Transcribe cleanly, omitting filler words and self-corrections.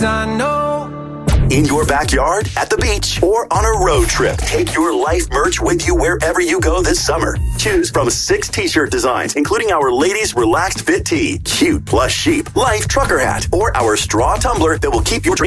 I know. In your backyard, at the beach, or on a road trip, take your Life merch with you wherever you go this summer. Choose from 6 t-shirt designs, including our ladies' relaxed fit tee, cute plush sheep, Life trucker hat, or our straw tumbler that will keep your drink